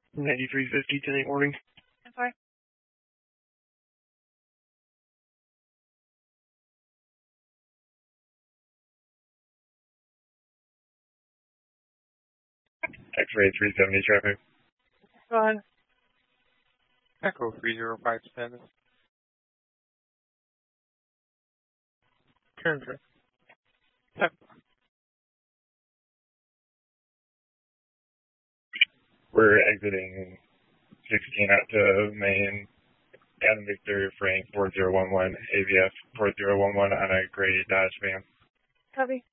9350 tonight morning. I'm sorry. X-ray 370 traffic. Go ahead. Echo 305 Spanish. Turn traffic. We're exiting 16 out to Main, Adam Victor Frank 4011, AVF 4011 on a gray Dodge van. Copy.